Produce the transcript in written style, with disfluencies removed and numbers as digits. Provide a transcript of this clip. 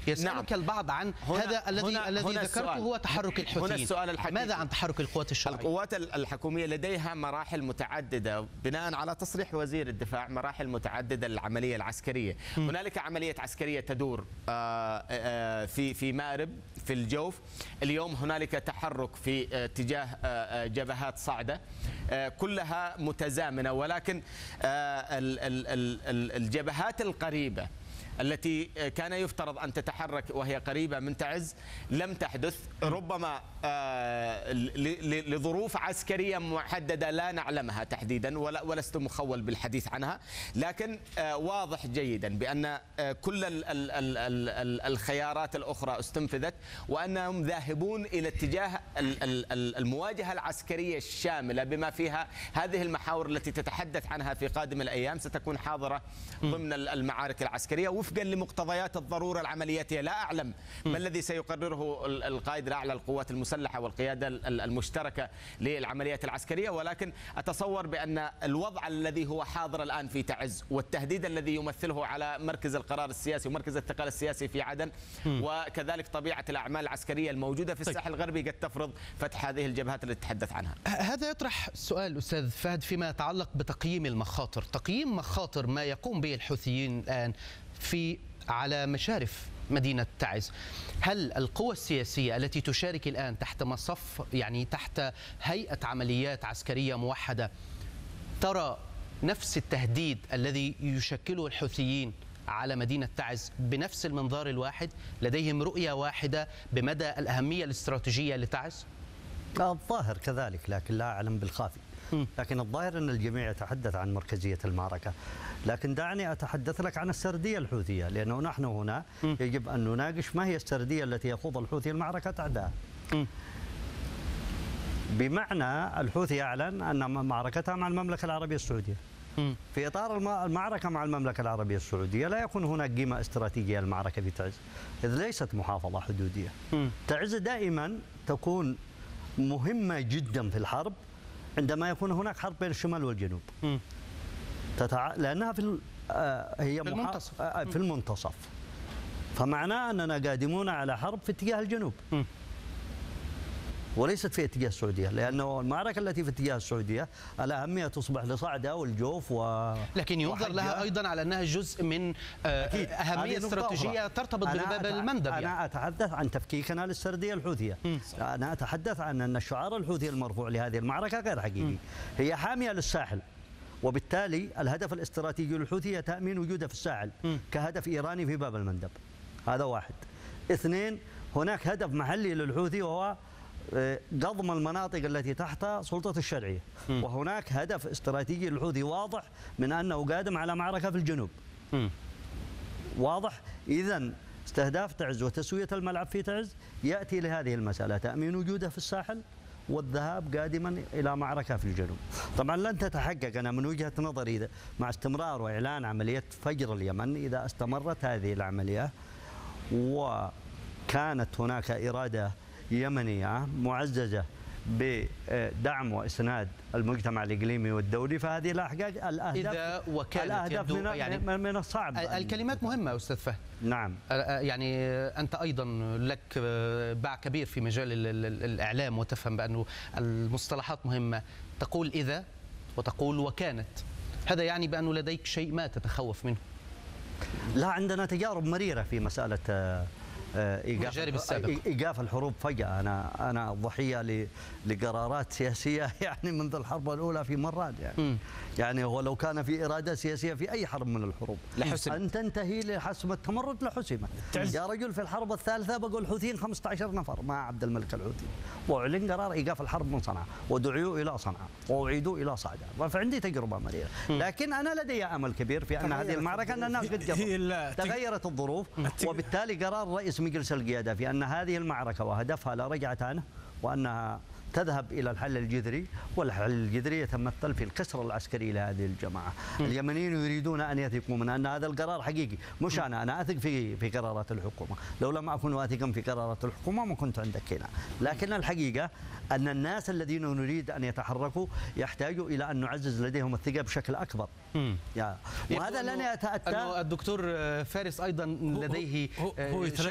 يسألك البعض عن هذا الذي ذكرته هو تحرك الحوثيين. هنا السؤال الحقيقي. ماذا عن تحرك القوات الشرعية؟ القوات الحكومية لديها مراحل متعددة بناء على تصريح وزير الدفاع، مراحل متعددة للعملية العسكرية. هنالك عملية عسكرية تدور في مأرب في الجوف. اليوم هنالك تحرك في اتجاه جبهات صعدة، كلها متزامنة، ولكن الجبهات القريبة التي كان يفترض أن تتحرك وهي قريبة من تعز لم تحدث، ربما لظروف عسكرية محددة لا نعلمها تحديدا ولست مخول بالحديث عنها، لكن واضح جيدا بأن كل الخيارات الأخرى استنفذت، وأنهم ذاهبون إلى اتجاه المواجهة العسكرية الشاملة بما فيها هذه المحاور التي تتحدث عنها في قادم الأيام ستكون حاضرة ضمن المعارك العسكرية وفقا لمقتضيات الضرورة العملياتية. لا أعلم ما الذي سيقرره القائد الأعلى للقوات المسلحة والقيادة المشتركة للعمليات العسكرية، ولكن أتصور بأن الوضع الذي هو حاضر الآن في تعز والتهديد الذي يمثله على مركز القرار السياسي ومركز الثقل السياسي في عدن، وكذلك طبيعة الأعمال العسكرية الموجودة في الساحل الغربي قد تفرض فتح هذه الجبهات التي تحدث عنها. هذا يطرح سؤال أستاذ فهد فيما يتعلق بتقييم المخاطر، تقييم مخاطر ما يقوم به الحوثيين الآن على مشارف مدينة تعز. هل القوى السياسية التي تشارك الآن تحت مصف، يعني تحت هيئة عمليات عسكرية موحدة، ترى نفس التهديد الذي يشكله الحوثيين على مدينة تعز بنفس المنظار الواحد؟ لديهم رؤية واحدة بمدى الأهمية الاستراتيجية لتعز؟ الظاهر كذلك، لكن لا أعلم بالخافي. لكن الظاهر أن الجميع يتحدث عن مركزية المعركة، لكن دعني أتحدث لك عن السردية الحوثية، لأنه نحن هنا يجب أن نناقش ما هي السردية التي يخوض الحوثي المعركة أعداء. بمعنى الحوثي أعلن أن معركتها مع المملكة العربية السعودية. في إطار المعركة مع المملكة العربية السعودية لا يكون هناك قيمة استراتيجية للمعركة في تعز، إذ ليست محافظة حدودية. تعز دائما تكون مهمة جدا في الحرب عندما يكون هناك حرب بين الشمال والجنوب، لأنها هي في المنتصف، فمعناه أننا قادمون على حرب في اتجاه الجنوب وليست في اتجاه السعودية، لأنه المعركة التي في اتجاه السعودية الأهمية تصبح لصعدة والجوف لكن ينظر لها أيضا على أنها جزء من أهمية استراتيجية ترتبط بباب المندب. أنا أتحدث عن تفكيكنا للسردية الحوثية. أنا أتحدث عن أن الشعار الحوثي المرفوع لهذه المعركة غير حقيقي. هي حامية للساحل، وبالتالي الهدف الاستراتيجي للحوثي تأمين وجوده في الساحل كهدف إيراني في باب المندب. هذا واحد. اثنين، هناك هدف محلي للحوثي وهو قضم المناطق التي تحت سلطة الشرعية، وهناك هدف استراتيجي للحوثي واضح من أنه قادم على معركة في الجنوب. واضح. إذن استهداف تعز وتسوية الملعب في تعز يأتي لهذه المسألة، تأمين وجوده في الساحل والذهاب قادما إلى معركة في الجنوب. طبعا لن تتحقق أنا من وجهة نظري مع استمرار وإعلان عملية فجر اليمن إذا استمرت هذه العملية وكانت هناك إرادة يمنية معززة بدعم وإسناد المجتمع الإقليمي والدولي، فهذه الأهداف من الصعب. الكلمات مهمة أستاذ فهد. نعم. يعني أنت أيضا لك باع كبير في مجال الإعلام وتفهم بأنه المصطلحات مهمة. تقول إذا وتقول وكانت، هذا يعني بأنه لديك شيء ما تتخوف منه؟ لا، عندنا تجارب مريرة في مسألة إيقاف الحروب فجأة. أنا ضحية لقرارات سياسية يعني منذ الحرب الأولى في مرات يعني ولو كان في إرادة سياسية في أي حرب من الحروب أن تنتهي لحسم التمرد لحسمت. يا رجل في الحرب الثالثة بقوا الحوثيين 15 نفر مع عبد الملك الحوثي، وأعلن قرار إيقاف الحرب من صنعاء ودعوا إلى صنعاء وأعيدوا إلى صعدة، فعندي تجربة مريرة. لكن أنا لدي أمل كبير في أن هذه المعركة أن الناس قد تغيرت الظروف، وبالتالي قرار رئيس مجلس القيادة في أن هذه المعركة وهدفها لا رجعة عنه وأنها تذهب إلى الحل الجذري، والحل الجذري يتمثل في الكسر العسكري لهذه الجماعة. اليمنيين يريدون أن يثقوا من أن هذا القرار حقيقي، مش أنا أثق في قرارات الحكومة، لو لم أكن واثقا في قرارات الحكومة ما كنت عندك هنا. لكن الحقيقة أن الناس الذين نريد أن يتحركوا يحتاجوا إلى أن نعزز لديهم الثقة بشكل أكبر. وهذا لن يتأتى. الدكتور فارس أيضا لديه